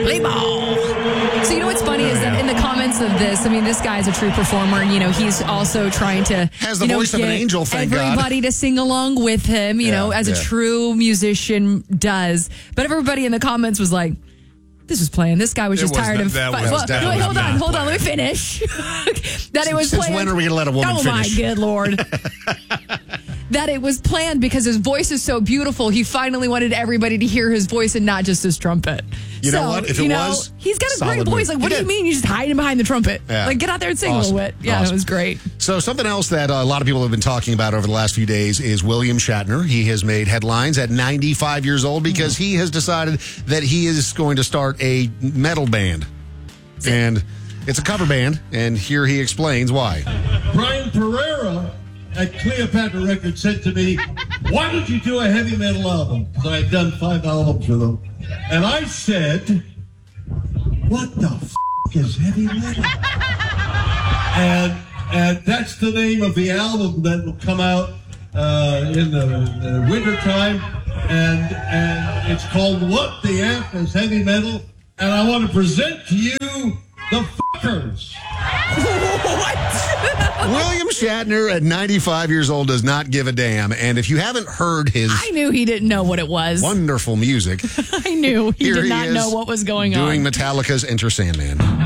Play ball. So you know what's funny is that in the comments of this, I mean, this guy's a true performer. You know, he's also trying to has the voice of an angel. Thank everybody God. to sing along with him. You know, as a true musician does. But everybody in the comments was like, "This was playing. This guy was just tired of." Wait, hold on. Let me finish. That it was. Since when are we going to let a woman finish? Oh my good Lord. That it was planned because his voice is so beautiful. He finally wanted everybody to hear his voice and not just his trumpet. You know what? If it was, he's got a great voice. Like, what do you mean? You just hide him behind the trumpet? Yeah. Like, get out there and sing a little bit. Yeah, it was great. So something else that a lot of people have been talking about over the last few days is William Shatner. He has made headlines at 95 years old because he has decided that he is going to start a metal band. And it's a cover band, and here he explains why. Brian Pereira at Cleopatra Records said to me, "Why don't you do a heavy metal album?" Because I had done 5 albums with him. And I said, "What the is heavy metal?" And that's the name of the album that will come out in the wintertime. And it's called What the F is Heavy Metal. And I want to present to you the Fuckers. What? William Shatner at 95 years old does not give a damn. And if you haven't heard his... I knew he didn't know what it was. Wonderful music. I knew he did not know what was going on. Doing Metallica's Enter Sandman.